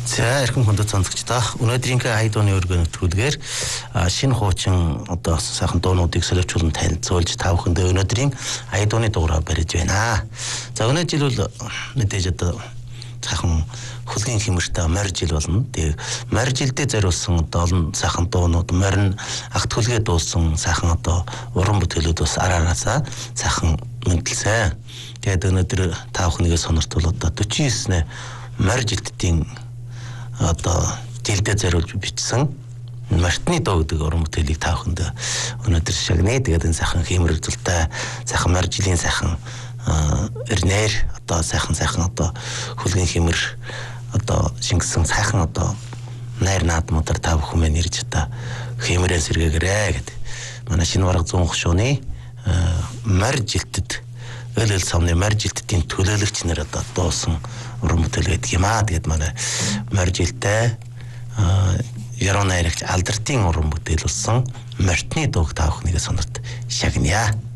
За эрхэм хүндэт сонсогчдоо өнөөдрийн айдууны өргөн нэвтрүүлгээр шинэ хуучин одоо сайхан дуунуудыг солиочулан танилцуулж та бүхэндээ өнөөдрийн айдууны дугаараа барьж байна. За өнөө жил бол мэдээж одоо сайхан хөлгийн хэмэртэй морь жил болно. Тэгээ морь жилдээ зориулсан одоо олон сайхан дуунууд морин агт хөлгээ дуулсан сайхан одоо уран бүтээлүүд бас араараасаа сайхан мэдлсэн. Тэгээд өнөөдөр та бүхнийгээ сонирхтол одоо 49 морь жилдтийн одоо жилдээ зориулж бичсэн мартны доо гэдэг уран бүтээлийг та бүхэнд өнөөдөр шагнаа. Тэгээд энэ сайхан хэмэр үзэлтэй сайхан морь жилийн сайхан эрнэр одоо сайхан одоо хөлгийн хэмэр одоо шингэсэн сайхан одоо найр наадмуудаар та бүхэн мэн ирж одоо хэмэрээ сэргээгээрэй гэдэг. Манай шинэ бараг 100 гушууны морь жилтэд өл самны морь жилтдийн төлөөлөгч нар одоо дуусан уран бүтээл гэдэг юм аа. Тэгээд манай морь жилтэй яруу найрагч Алдартын уран бүтээл болсон мортны дууг та бүхнийгээ сонирт шагная.